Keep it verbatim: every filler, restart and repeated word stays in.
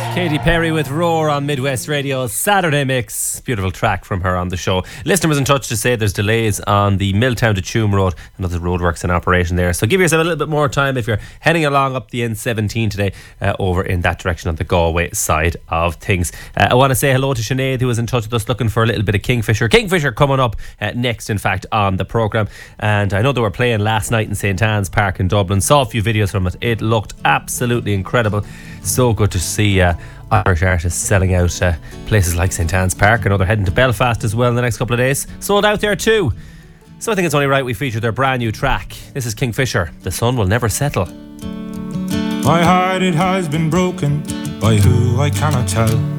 Katy Perry with Roar on Midwest Radio's Saturday Mix. Beautiful track from her on the show. Listener was in touch to say there's delays on the Milltown to Tuam Road. Another roadworks in operation there. So give yourself a little bit more time if you're heading along up the N seventeen today uh, over in that direction on the Galway side of things. Uh, I want to say hello to Sinead, who was in touch with us looking for a little bit of Kingfisher. Kingfisher coming up uh, next, in fact, on the programme. And I know they were playing last night in Saint Anne's Park in Dublin. Saw a few videos from it. It looked absolutely incredible. So good to see uh, Irish artists selling out uh, places like Saint Anne's Park. I know they're heading to Belfast as well in the next couple of days. Sold out there too. So I think it's only right we feature their brand new track. This is Kingfisher, The Sun Will Never Settle. My heart, it has been broken by who I cannot tell.